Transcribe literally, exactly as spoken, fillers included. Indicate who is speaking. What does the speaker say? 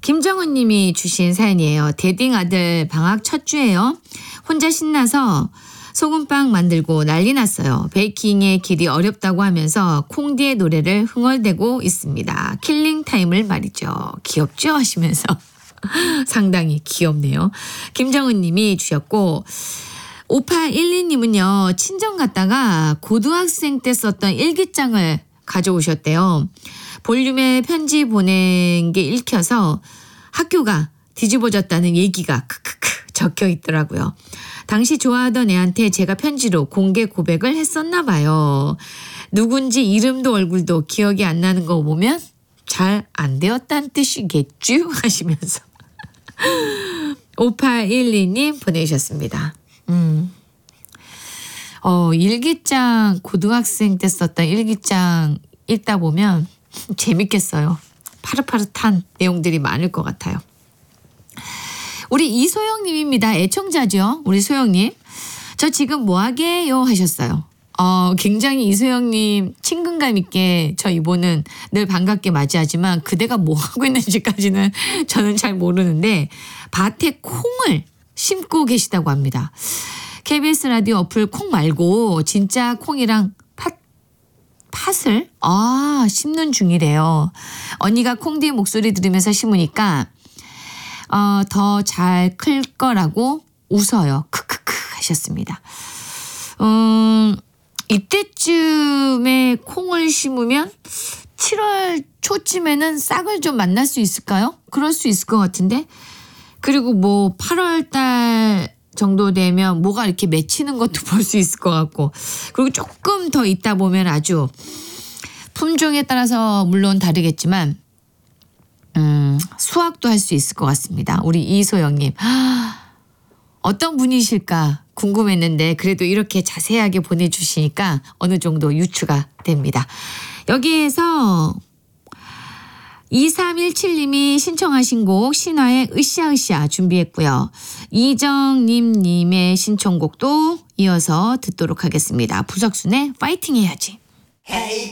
Speaker 1: 김정은 님이 주신 사연이에요. 데딩 아들 방학 첫 주예요. 혼자 신나서 소금빵 만들고 난리 났어요. 베이킹의 길이 어렵다고 하면서 콩디의 노래를 흥얼대고 있습니다. 킬링 타임을 말이죠. 귀엽죠? 하시면서 상당히 귀엽네요. 김정은 님이 주셨고 오팔일이 님은요. 친정 갔다가 고등학생 때 썼던 일기장을 가져오셨대요. 볼륨에 편지 보낸 게 읽혀서 학교가 뒤집어졌다는 얘기가 크크크 적혀 있더라고요. 당시 좋아하던 애한테 제가 편지로 공개 고백을 했었나 봐요. 누군지 이름도 얼굴도 기억이 안 나는 거 보면 잘 안 되었다는 뜻이겠죠? 하시면서 오팔일이 님 보내주셨습니다. 음. 어, 일기장, 고등학생 때 썼던 일기장 읽다 보면 재밌겠어요. 파릇파릇한 내용들이 많을 것 같아요. 우리 이소영님입니다. 애청자죠. 우리 소영님. 저 지금 뭐하게요 하셨어요. 어, 굉장히 이소영님 친근감 있게 저 이번은 늘 반갑게 맞이하지만 그대가 뭐하고 있는지까지는 저는 잘 모르는데 밭에 콩을 심고 계시다고 합니다. 케이비에스 라디오 어플 콩 말고 진짜 콩이랑 팥, 팥을 아 심는 중이래요. 언니가 콩디의 목소리 들으면서 심으니까 어, 더 잘 클 거라고 웃어요. 크크크 하셨습니다. 음, 이때쯤에 콩을 심으면 칠월 초쯤에는 싹을 좀 만날 수 있을까요? 그럴 수 있을 것 같은데. 그리고 뭐 팔월 달 정도 되면 뭐가 이렇게 맺히는 것도 볼 수 있을 것 같고. 그리고 조금 더 있다 보면 아주 품종에 따라서 물론 다르겠지만 음, 수확도 할 수 있을 것 같습니다. 우리 이소영님. 어떤 분이실까 궁금했는데 그래도 이렇게 자세하게 보내주시니까 어느 정도 유추가 됩니다. 여기에서 이삼일칠 님이 신청하신 곡 신화의 으쌰으쌰 준비했고요. 이정님 님의 신청곡도 이어서 듣도록 하겠습니다. 부석순의 파이팅 해야지. Hey.